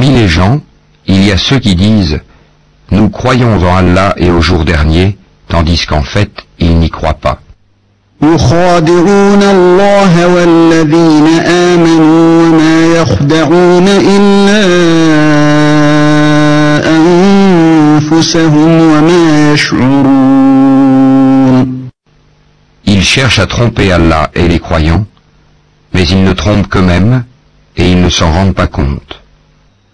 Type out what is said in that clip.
Parmi les gens, il y a ceux qui disent « Nous croyons en Allah et au jour dernier », tandis qu'en fait, ils n'y croient pas. يخادعون الله والذين آمنوا وما يخدعون إلا أنفسهم وما يشعرون. Ils cherchent à tromper Allah et les croyants, mais ils ne trompent qu'eux-mêmes et ils ne s'en rendent pas compte.